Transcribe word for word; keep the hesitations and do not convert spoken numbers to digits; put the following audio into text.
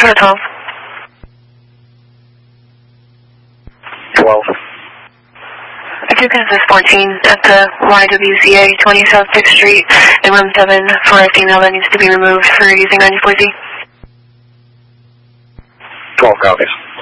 for the twelve. twelve. I do Kansas fourteen at the Y W C A twenty South sixth Street in room seven for a female that needs to be removed for using ninety-four Z. twelve copies.